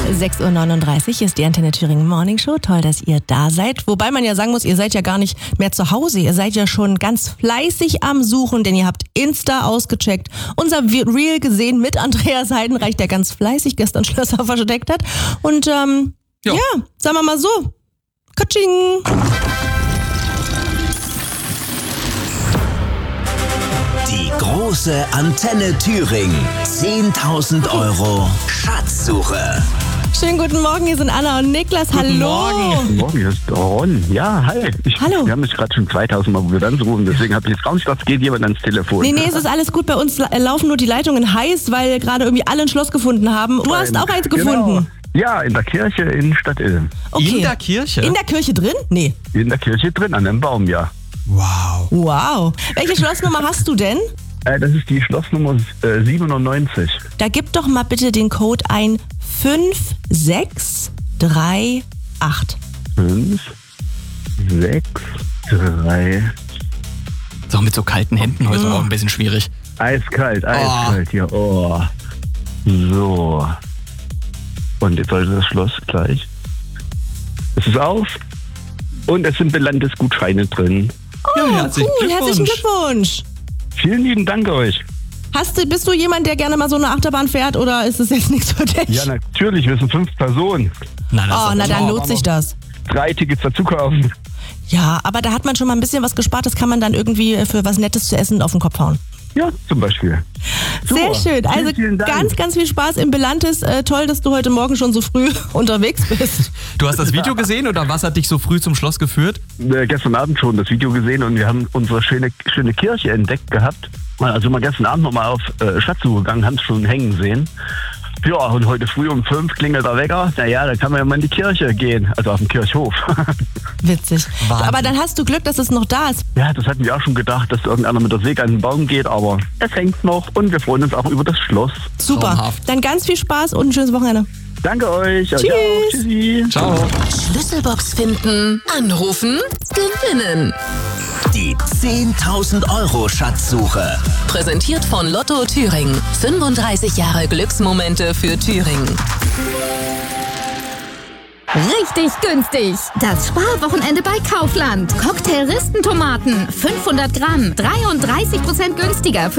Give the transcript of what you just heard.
6:39 Uhr ist die Antenne Thüringen Morning Show. Toll, dass ihr da seid. Wobei man ja sagen muss, ihr seid ja gar nicht mehr zu Hause. Ihr seid ja schon ganz fleißig am Suchen, denn ihr habt Insta ausgecheckt. Unser Reel gesehen mit Andreas Heidenreich, der ganz fleißig gestern Schlösser versteckt hat. Und ja, sagen wir mal so, Katsching! Die große Antenne Thüringen. 10.000 € Schatzsuche. Schönen guten Morgen, hier sind Anna und Niklas. Hallo. Guten Morgen, hier ist Ron. Ja, hi. Hallo. Wir haben mich gerade schon 2000 Mal probiert anzurufen, deswegen habe ich jetzt gar nicht gedacht, es geht jemand ans Telefon. Nee, es ist alles gut. Bei uns laufen nur die Leitungen heiß, weil gerade irgendwie alle ein Schloss gefunden haben. Du hast auch eins gefunden. Ja, in der Kirche in Stadtilm. Okay. In der Kirche? In der Kirche drin? Nee. In der Kirche drin, an einem Baum, ja. Wow. Welche Schlossnummer hast du denn? Das ist die Schlossnummer 97. Da gib doch mal bitte den Code ein 5638. 5, 6, 3. So, mit so kalten Händen heute auch ein bisschen schwierig. Eiskalt hier. Oh. So. Und jetzt sollte das Schloss gleich. Es ist auf. Und es sind Landesgutscheine drin. Herzlichen Glückwunsch. Herzlichen Glückwunsch. Vielen lieben Dank euch. Bist du jemand, der gerne mal so eine Achterbahn fährt oder ist das jetzt nichts für dich? Ja, natürlich, wir sind 5 Personen. Na, dann lohnt sich das. 3 Tickets dazu kaufen. Ja, aber da hat man schon mal ein bisschen was gespart. Das kann man dann irgendwie für was Nettes zu essen auf den Kopf hauen. Ja, zum Beispiel. Sehr schön. Also vielen Dank. ganz, ganz viel Spaß im Belantes. Toll, dass du heute Morgen schon so früh unterwegs bist. Du hast das Video gesehen oder was hat dich so früh zum Schloss geführt? Gestern Abend schon das Video gesehen und wir haben unsere schöne Kirche entdeckt gehabt. Also mal gestern Abend nochmal auf Schatzsuche gegangen, haben es schon hängen sehen. Ja, und heute früh um 5 klingelt der Wecker. Naja, dann kann man ja mal in die Kirche gehen, also auf den Kirchhof. Witzig. Wahnsinn. Aber dann hast du Glück, dass es noch da ist. Ja, das hatten wir auch schon gedacht, dass irgendeiner mit der Säge an den Baum geht, aber es hängt noch und wir freuen uns auch über das Schloss. Super. Traumhaft. Dann ganz viel Spaß und ein schönes Wochenende. Danke euch. Tschüss. Euch auch. Tschüssi. Ciao. Schlüsselbox finden, anrufen, gewinnen. Die 10.000 € Schatzsuche. Präsentiert von Lotto Thüringen. 35 Jahre Glücksmomente für Thüringen. Richtig günstig. Das Sparwochenende bei Kaufland. Cocktail-Ristentomaten. 500 Gramm. 33% günstiger.